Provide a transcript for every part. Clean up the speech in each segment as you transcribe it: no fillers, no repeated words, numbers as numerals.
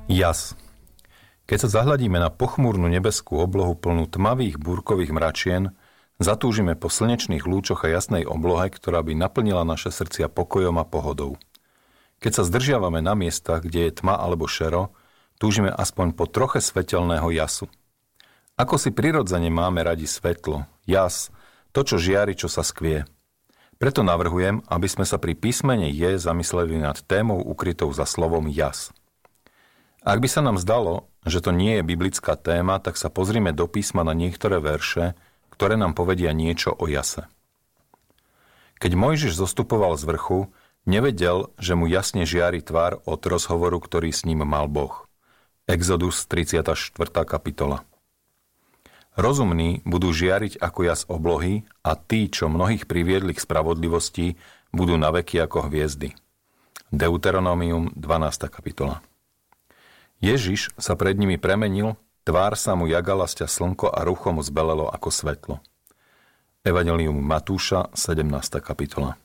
Jas. Keď sa zahľadíme na pochmúrnu nebeskú oblohu plnú tmavých búrkových mračien, zatúžime po slnečných lúčoch a jasnej oblohe, ktorá by naplnila naše srdcia pokojom a pohodou. Keď sa zdržiavame na miestach, kde je tma alebo šero, túžime aspoň po troche svetelného jasu. Ako si prirodzene máme radi svetlo, jas, to, čo žiari, čo sa skvie. Preto navrhujem, aby sme sa pri písmene J zamysleli nad témou ukrytou za slovom jas. Ak by sa nám zdalo, že to nie je biblická téma, tak sa pozrime do písma na niektoré verše, ktoré nám povedia niečo o jase. Keď Mojžiš zostupoval z vrchu, nevedel, že mu jasne žiari tvár od rozhovoru, ktorý s ním mal Boh. Exodus 34. kapitola. Rozumní budú žiariť ako jas oblohy a tí, čo mnohých priviedli k spravodlivosti, budú naveky ako hviezdy. Deuteronomium 12. kapitola. Ježiš sa pred nimi premenil, tvár sa mu jagala sťa slnko a rucho mu zbelelo ako svetlo. Evangelium Matúša, 17. kapitola.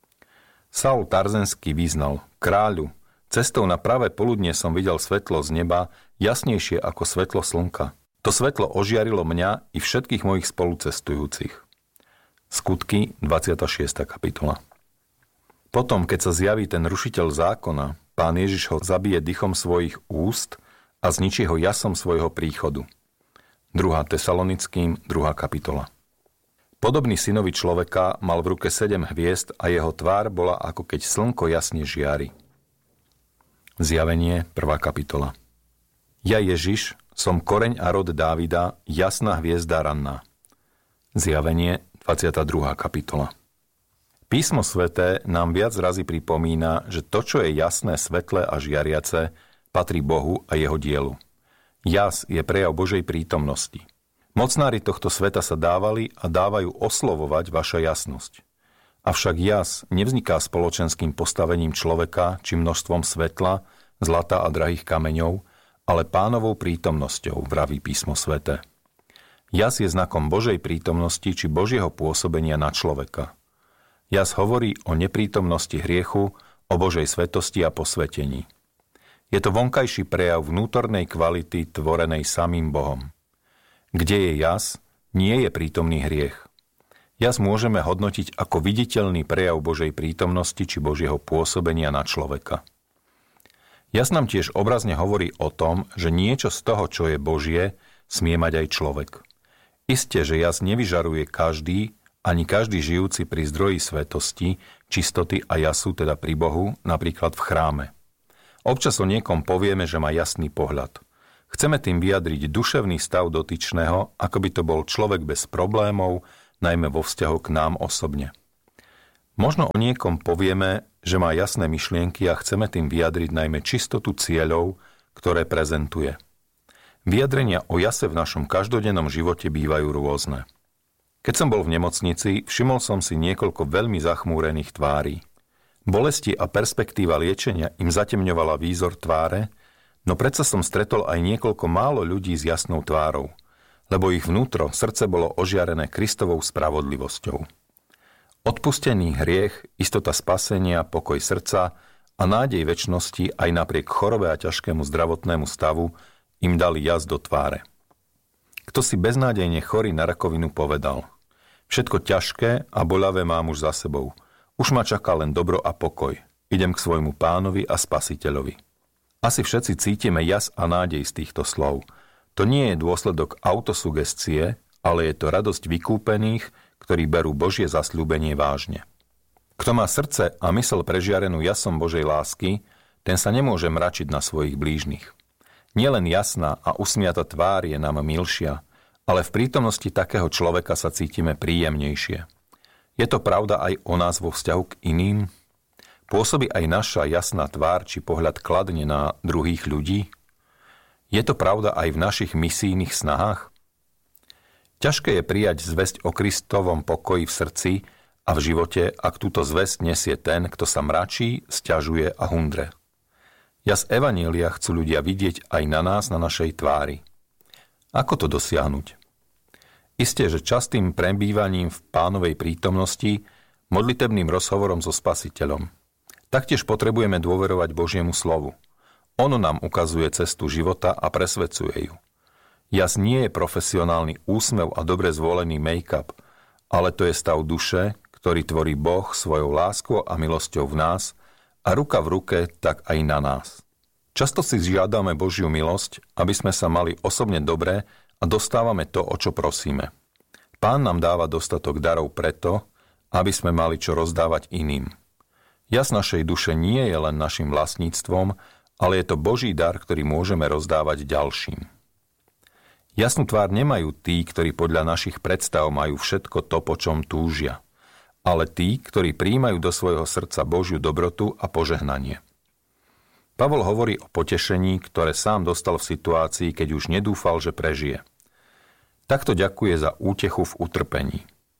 Saul Tarzenský vyznal: Kráľu, cestou na pravé poludnie som videl svetlo z neba, jasnejšie ako svetlo slnka. To svetlo ožiarilo mňa i všetkých mojich spolucestujúcich. Skutky, 26. kapitola. Potom, keď sa zjaví ten rušiteľ zákona, Pán Ježiš ho zabije dychom svojich úst a zničí ho jasom svojho príchodu. 2. Tesalonickým, 2. kapitola. Podobný synovi človeka mal v ruke 7 hviezd a jeho tvár bola ako keď slnko jasne žiari. Zjavenie, 1. kapitola. Ja Ježiš som koreň a rod Dávida, jasná hviezda ranná. Zjavenie, 22. kapitola. Písmo sväté nám viac razy pripomína, že to, čo je jasné, svetlé a žiariace, patrí Bohu a jeho dielu. Jas je prejav Božej prítomnosti. Mocnári tohto sveta sa dávali a dávajú oslovovať vaša jasnosť. Avšak jas nevzniká spoločenským postavením človeka či množstvom svetla, zlata a drahých kameňov, ale Pánovou prítomnosťou, vraví písmo sväté. Jas je znakom Božej prítomnosti či Božieho pôsobenia na človeka. Jas hovorí o neprítomnosti hriechu, o Božej svetosti a posvetení. Je to vonkajší prejav vnútornej kvality tvorenej samým Bohom. Kde je jas, nie je prítomný hriech. Jas môžeme hodnotiť ako viditeľný prejav Božej prítomnosti či Božieho pôsobenia na človeka. Jas nám tiež obrazne hovorí o tom, že niečo z toho, čo je Božie, smie mať aj človek. Isté, že jas nevyžaruje každý, ani každý žijúci pri zdroji svetosti, čistoty a jasu, teda pri Bohu, napríklad v chráme. Občas o niekom povieme, že má jasný pohľad. Chceme tým vyjadriť duševný stav dotyčného, ako by to bol človek bez problémov, najmä vo vzťahu k nám osobne. Možno o niekom povieme, že má jasné myšlienky a chceme tým vyjadriť najmä čistotu cieľov, ktoré prezentuje. Vyjadrenia o jase v našom každodennom živote bývajú rôzne. Keď som bol v nemocnici, všimol som si niekoľko veľmi zachmúrených tvári. Bolesti a perspektíva liečenia im zatemňovala výzor tváre, no predsa som stretol aj niekoľko málo ľudí s jasnou tvárou, lebo ich vnútro, srdce bolo ožiarené Kristovou spravodlivosťou. Odpustený hriech, istota spasenia, pokoj srdca a nádej večnosti aj napriek chorobe a ťažkému zdravotnému stavu im dali jas do tváre. Kto si beznádejne chorý na rakovinu povedal: Všetko ťažké a boľavé mám už za sebou. Už ma čaká len dobro a pokoj. Idem k svojmu Pánovi a Spasiteľovi. Asi všetci cítime jas a nádej z týchto slov. To nie je dôsledok autosugestie, ale je to radosť vykúpených, ktorí berú Božie zasľúbenie vážne. Kto má srdce a mysel prežiarenú jasom Božej lásky, ten sa nemôže mračiť na svojich blížnych. Nielen jasná a usmiata tvár je nám milšia, ale v prítomnosti takého človeka sa cítime príjemnejšie. Je to pravda aj o nás vo vzťahu k iným? Pôsobí aj naša jasná tvár či pohľad kladne na druhých ľudí? Je to pravda aj v našich misijných snahách? Ťažké je prijať zvesť o Kristovom pokoji v srdci a v živote, ak túto zvesť nesie ten, kto sa mračí, sťažuje a hundre. Jas evanjelia chcú ľudia vidieť aj na nás, na našej tvári. Ako to dosiahnuť? Isté, že častým prebývaním v Pánovej prítomnosti, modlitebným rozhovorom so Spasiteľom. Taktiež potrebujeme dôverovať Božiemu slovu. On nám ukazuje cestu života a presvedcuje ju. Jas nie je profesionálny úsmev a dobre zvolený make-up, ale to je stav duše, ktorý tvorí Boh svojou láskou a milosťou v nás a ruka v ruke tak aj na nás. Často si žiadame Božiu milosť, aby sme sa mali osobne dobre a dostávame to, o čo prosíme. Pán nám dáva dostatok darov preto, aby sme mali čo rozdávať iným. Jas našej duše nie je len našim vlastníctvom, ale je to Boží dar, ktorý môžeme rozdávať ďalším. Jasnú tvár nemajú tí, ktorí podľa našich predstav majú všetko to, po čom túžia, ale tí, ktorí prijímajú do svojho srdca Božiu dobrotu a požehnanie. Pavol hovorí o potešení, ktoré sám dostal v situácii, keď už nedúfal, že prežije. Takto ďakuje za útechu v utrpení.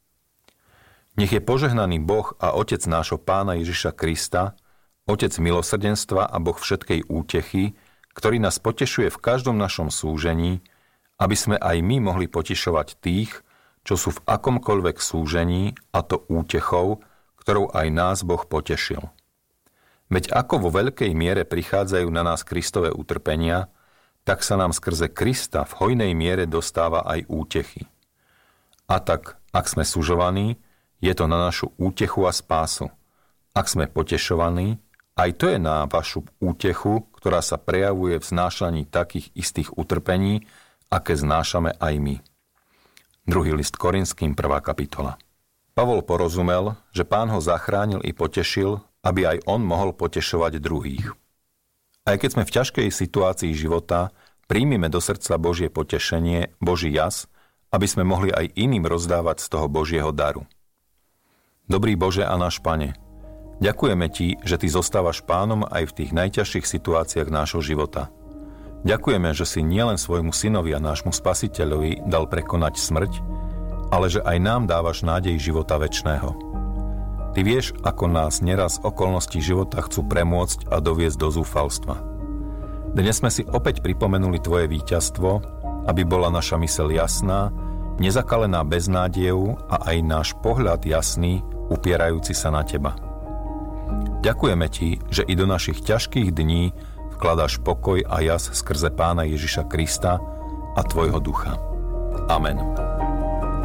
Nech je požehnaný Boh a Otec nášho Pána Ježiša Krista, Otec milosrdenstva a Boh všetkej útechy, ktorý nás potešuje v každom našom súžení, aby sme aj my mohli potešovať tých, čo sú v akomkoľvek súžení, a to útechou, ktorou aj nás Boh potešil. Veď ako vo veľkej miere prichádzajú na nás Kristové utrpenia, tak sa nám skrze Krista v hojnej miere dostáva aj útechy. A tak, ak sme sužovaní, je to na našu útechu a spásu. Ak sme potešovaní, aj to je na vašu útechu, ktorá sa prejavuje v znášaní takých istých utrpení, aké znášame aj my. 2. list Korinským, 1. kapitola. Pavol porozumel, že Pán ho zachránil i potešil, aby aj on mohol potešovať druhých. Aj keď sme v ťažkej situácii života, príjmime do srdca Božie potešenie, Boží jas, aby sme mohli aj iným rozdávať z toho Božieho daru. Dobrý Bože a náš Pane, ďakujeme Ti, že Ty zostávaš Pánom aj v tých najťažších situáciách nášho života. Ďakujeme, že si nielen svojmu synovi a nášmu Spasiteľovi dal prekonať smrť, ale že aj nám dávaš nádej života večného. Ty vieš, ako nás neraz okolnosti života chcú premôcť a doviesť do zúfalstva. Dnes sme si opäť pripomenuli Tvoje víťazstvo, aby bola naša myseľ jasná, nezakalená beznádejou a aj náš pohľad jasný, upierajúci sa na Teba. Ďakujeme Ti, že i do našich ťažkých dní vkladáš pokoj a jas skrze Pána Ježiša Krista a Tvojho ducha. Amen.